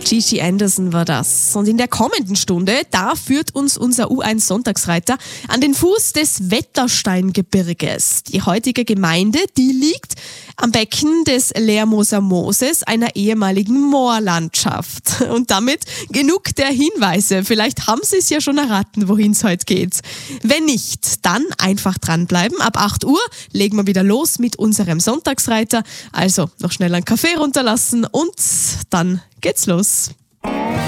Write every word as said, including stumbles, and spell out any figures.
Gigi Anderson war das. Und in der kommenden Stunde, da führt uns unser U eins Sonntagsreiter an den Fuß des Wettersteingebirges. Die heutige Gemeinde, die liegt am Becken des Lermoser Mooses, einer ehemaligen Moorlandschaft. Und damit genug der Hinweise. Vielleicht haben Sie es ja schon erraten, wohin es heute geht. Wenn nicht, dann einfach dranbleiben. Ab acht Uhr legen wir wieder los mit unserem Sonntagsreiter. Also noch schnell einen Kaffee runterlassen und dann geht's los.